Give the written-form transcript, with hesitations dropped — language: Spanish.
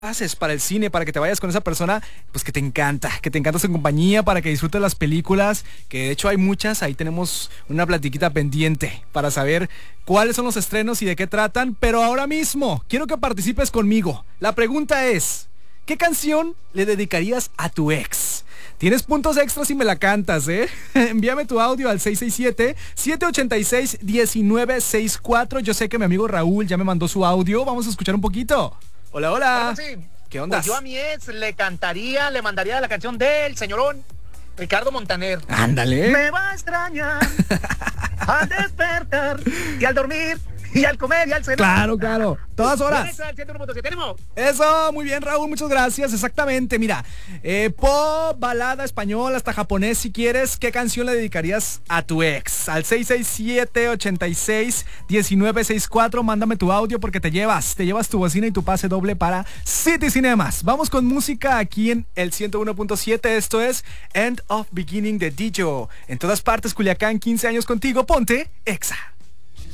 haces para el cine, para que te vayas con esa persona, pues que te encanta su compañía, para que disfrutes las películas, que de hecho hay muchas, ahí tenemos una platiquita pendiente para saber cuáles son los estrenos y de qué tratan, pero ahora mismo quiero que participes conmigo. La pregunta es, ¿qué canción le dedicarías a tu ex? Tienes puntos extras si me la cantas, ¿eh? Envíame tu audio al 667-786-1964. Yo sé que mi amigo Raúl ya me mandó su audio. Vamos a escuchar un poquito. Hola, hola. Sí. ¿Qué onda? Pues yo a mi ex le mandaría la canción del señorón Ricardo Montaner. Ándale. Me va a extrañar al despertar y al dormir y al comer y al cenar. Claro. Todas horas. Eso, muy bien, Raúl, muchas gracias. Exactamente, mira, pop, balada, español, hasta japonés, si quieres. ¿Qué canción le dedicarías a tu ex? Al 667-86-1964, mándame tu audio porque te llevas tu bocina y tu pase doble para City Cinemas. Vamos con música aquí en el 101.7. Esto es End of Beginning de DJ. En todas partes, Culiacán, 15 años contigo. Ponte Exa.